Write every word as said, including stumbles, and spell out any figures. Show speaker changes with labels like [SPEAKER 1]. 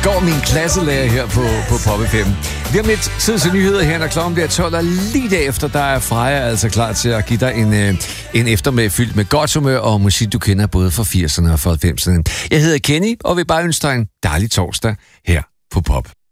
[SPEAKER 1] går min klasselærer her på, på Pop F M. Vi har med tid til nyheder her, når klokken bliver tolv, og lige derefter, der er Freja altså klar til at give dig en, øh, en eftermiddag fyldt med godt humør og musik, du kender både fra firserne og fra halvfemserne. Jeg hedder Kenny, og vil bare ønske dig en dejlig torsdag her på Pop.